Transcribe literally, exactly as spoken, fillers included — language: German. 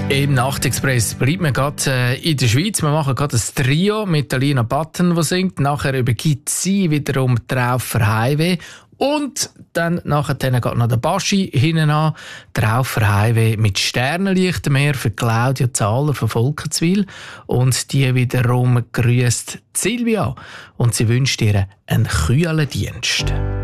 Im Nachtexpress bleibt man gerade äh, in der Schweiz. Wir machen gerade ein Trio mit Alina Button, die singt. Nachher übergibt sie wiederum Traufer Highway. Und dann nachher geht noch der Baschi hinten an. Traufer Highway mit Sternenlicht mehr für Claudia Zahler von Volkenswil. Und die wiederum grüßt Silvia. Und sie wünscht ihr einen kühlen Dienst.